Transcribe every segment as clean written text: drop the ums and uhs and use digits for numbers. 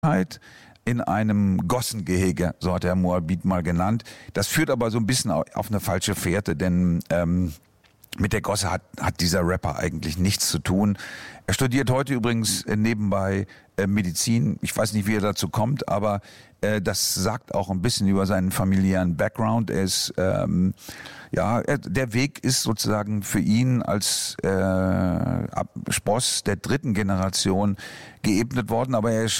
in einem Gossengehege, so hat er Moabit mal genannt. Das führt aber so ein bisschen auf eine falsche Fährte, denn mit der Gosse hat dieser Rapper eigentlich nichts zu tun. Er studiert heute übrigens nebenbei Medizin. Ich weiß nicht, wie er dazu kommt, aber das sagt auch ein bisschen über seinen familiären Background. Er ist, der Weg ist sozusagen für ihn als Spross der dritten Generation geebnet worden, aber er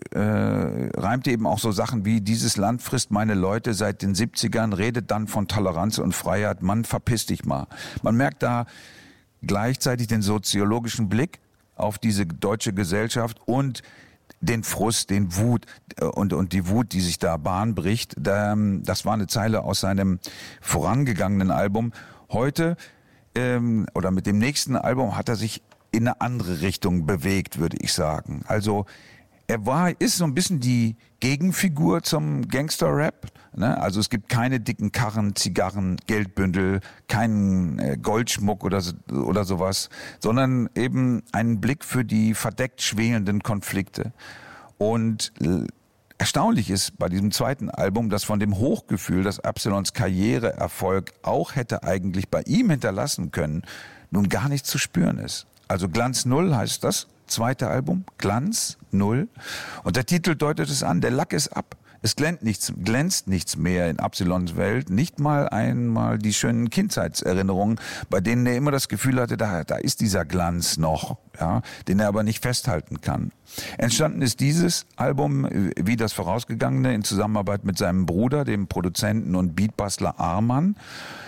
reimte eben auch so Sachen wie: Dieses Land frisst meine Leute seit den 70ern, redet dann von Toleranz und Freiheit, Mann, verpiss dich mal. Man merkt da gleichzeitig den soziologischen Blick auf diese deutsche Gesellschaft und den Frust, den Wut und die Wut, die sich da Bahn bricht. Das war eine Zeile aus seinem vorangegangenen Album. Heute oder mit dem nächsten Album hat er sich in eine andere Richtung bewegt, würde ich sagen. Also ist so ein bisschen die Gegenfigur zum Gangster-Rap. Ne? Also es gibt keine dicken Karren, Zigarren, Geldbündel, keinen Goldschmuck oder sowas, sondern eben einen Blick für die verdeckt schwelenden Konflikte. Und erstaunlich ist bei diesem zweiten Album, dass von dem Hochgefühl, das Absalons Karriereerfolg auch hätte eigentlich bei ihm hinterlassen können, nun gar nicht zu spüren ist. Also Glanz Null heißt das zweite Album, Glanz Null. Und der Titel deutet es an, der Lack ist ab. Es glänzt nichts mehr in Absalons Welt, nicht mal einmal die schönen Kindheitserinnerungen, bei denen er immer das Gefühl hatte, da ist dieser Glanz noch, ja, den er aber nicht festhalten kann. Entstanden ist dieses Album, wie das vorausgegangene, in Zusammenarbeit mit seinem Bruder, dem Produzenten und Beatbastler Arman.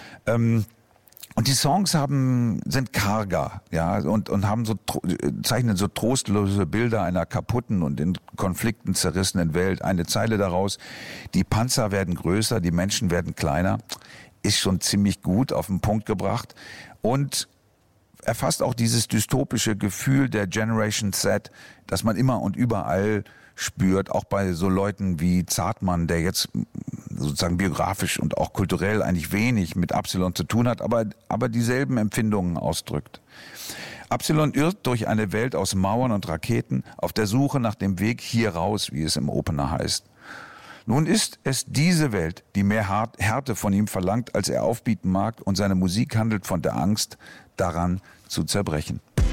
Und die Songs sind karger, ja, und haben zeichnen so trostlose Bilder einer kaputten und in Konflikten zerrissenen Welt. Eine Zeile daraus: Die Panzer werden größer, die Menschen werden kleiner, ist schon ziemlich gut auf den Punkt gebracht und erfasst auch dieses dystopische Gefühl der Generation Z, das man immer und überall spürt, auch bei so Leuten wie Zartmann, der jetzt sozusagen biografisch und auch kulturell eigentlich wenig mit Absalon zu tun hat, aber dieselben Empfindungen ausdrückt. Absalon irrt durch eine Welt aus Mauern und Raketen auf der Suche nach dem Weg hier raus, wie es im Opener heißt. Nun ist es diese Welt, die mehr Härte von ihm verlangt, als er aufbieten mag, und seine Musik handelt von der Angst, daran zu zerbrechen.